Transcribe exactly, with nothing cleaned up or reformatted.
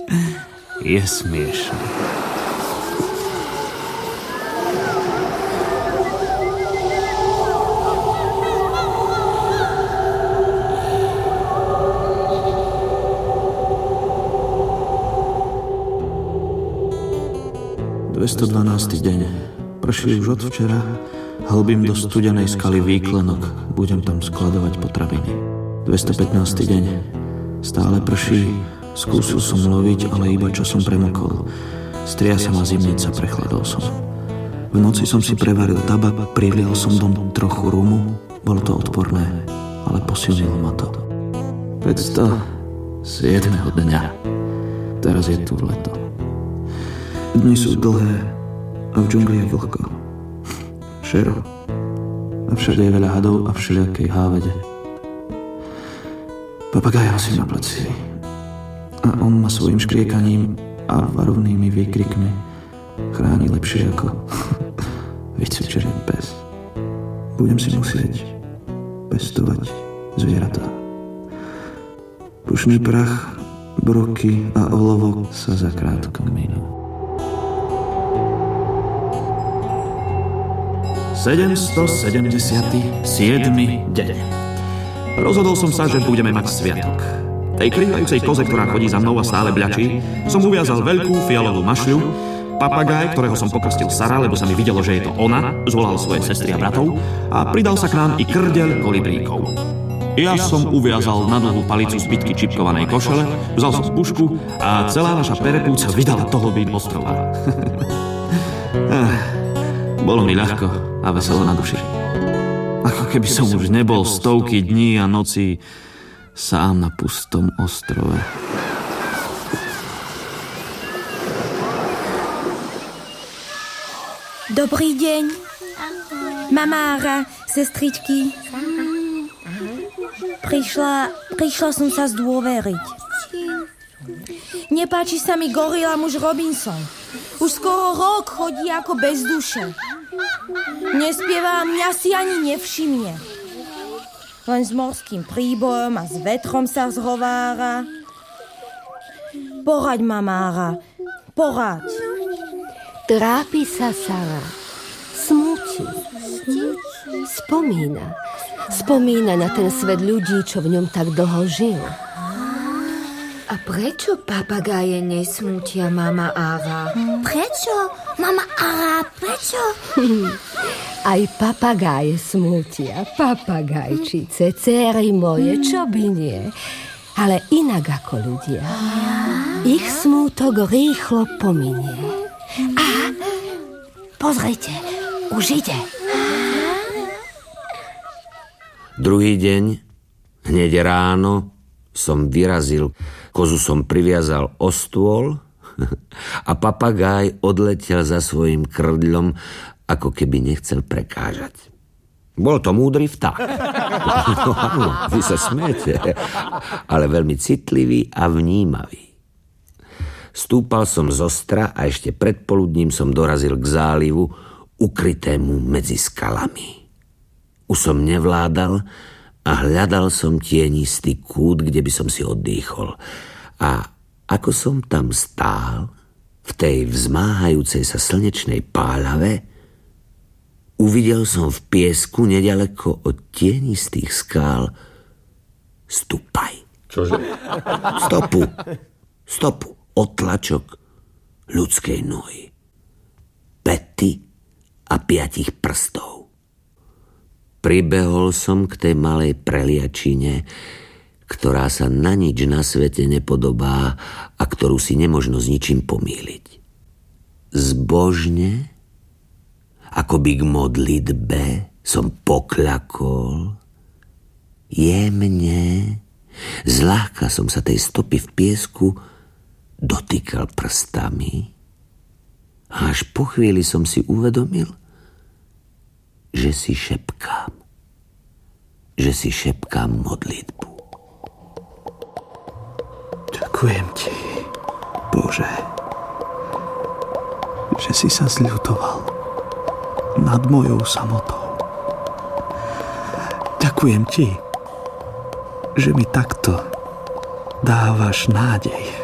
Je smiešný. dvestodvanásty deň. Prší už od včera. Hlbím do studenej skaly výklenok. Budem tam skladovať potraviny. dvestopätnásty deň. Stále prší. Skúsil som loviť, ale iba čo som premokol. Stria sa ma zimnica, prechladol som. V noci som si prevaril tabak, prilial som dom trochu rumu. Bolo to odporné, ale posilnilo ma to. päťstosedem dňa. Teraz je tu leto. Dni sú dlhé a v džungli je vlhko. Šero. A všade je veľa hadov a všelijakej hávede. Papagaj nosí na pleci. A on ma svojim škriekaním a varovnými výkrikmi chráni lepšie ako vycvičený pes. Budem si musieť pestovať zvieratá. Pušný prach, broky a olovo sa zakrátko minú. sedemstosedemdesiaty siedmy deň. Rozhodol som sa, že budeme mať sviatok. Tej krivajúcej koze, ktorá chodí za mnou a stále bľačí, som uviazal veľkú fialovú mašľu. Papagaj, ktorého som pokrstil Sara, lebo sa mi videlo, že je to ona, zvolal svoje sestry a bratov a pridal sa k nám i krdeľ kolibríkov. Ja som uviazal na dlhú palicu zbytky čipkovanej košele, vzal som pušku a celá naša perepúca vydala toho byt ostrova. Bolo mi ľahko a veselo na duši. Ako keby som už nebol stovky dní a nocí sám na pustom ostrove. Dobrý deň. Mamára, sestričky. Prišla, prišla som sa zdôveriť. Nepáči sa mi gorila muž Robinson. Už skoro rok chodí ako bez duše. Nespieva, mňa si ani nevšimne. Len s morským príbojom a s vetrom sa zhovára. Poraď, mamára, poraď. Trápi sa Sara. Smúti. Spomína. Spomína na ten svet ľudí, čo v ňom tak dlho žil. A prečo papagáje nesmútia, mama Ára? Prečo? Mama Ára, prečo? Aj papagáje smútia, papagajčice, céry moje, čo by nie. Ale inak ako ľudia. Ich smútok rýchlo pominie. A pozrite, už ide. Druhý deň, hneď ráno, som vyrazil, kozu som priviazal o stôl a papagáj odletel za svojím krdľom, ako keby nechcel prekážať. Bol to múdry vták. No áno, vy sa smiete, ale veľmi citlivý a vnímavý. Stúpal som z ostra a ešte predpoludním som dorazil k zálivu, ukrytému medzi skalami. Už som nevládal a hľadal som tienistý kút, kde by som si oddychol. A ako som tam stál, v tej vzmáhajúcej sa slnečnej páľave, uvidel som v piesku nedaleko od tienistých skál stupaj. Čože? Stopu. Stopu. Otlačok ľudskej nohy. Päty a piatich prstov. Pribehol som k tej malej preliačine, ktorá sa na nič na svete nepodobá a ktorú si nemožno s ničím pomýliť. Zbožne, akoby k modlitbe, som pokľakol. Jemne, zľahka som sa tej stopy v piesku dotýkal prstami a až po chvíli som si uvedomil, že si šepkám. Že si šepkám modlitbu. Ďakujem ti, Bože, že si sa zľutoval nad mojou samotou. Ďakujem ti, že mi takto dávaš nádej.